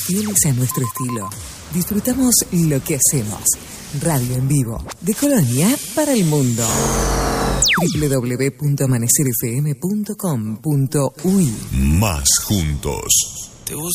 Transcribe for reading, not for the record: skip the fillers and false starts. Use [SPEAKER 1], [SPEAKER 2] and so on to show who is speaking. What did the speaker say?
[SPEAKER 1] Fieles a nuestro estilo. Disfrutamos lo que hacemos. Radio en vivo. De Colonia para el mundo. www.amanecerfm.com.uy.
[SPEAKER 2] Más juntos.
[SPEAKER 3] Te busco